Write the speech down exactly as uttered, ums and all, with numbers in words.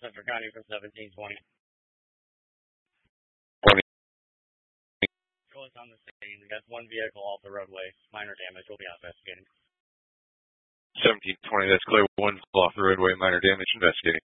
Central County for seventeen twenty. twenty. Police on the scene. We got one vehicle off the roadway. Minor damage. We'll be investigating. seventeen twenty, that's clear. One off the roadway, minor damage, investigating.